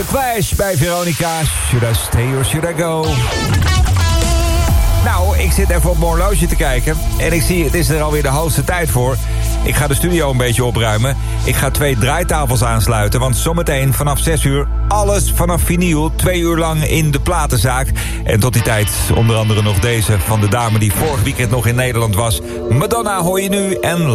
The Clash bij Veronica. Should I stay or should I go? Nou, ik zit even op mijn horloge te kijken. En ik zie, het is er alweer de hoogste tijd voor. Ik ga de studio een beetje opruimen. Ik ga 2 draaitafels aansluiten. Want zometeen vanaf 6 uur alles vanaf vinyl. 2 uur lang in de platenzaak. En tot die tijd onder andere nog deze van de dame die vorig weekend nog in Nederland was. Madonna hoor je nu en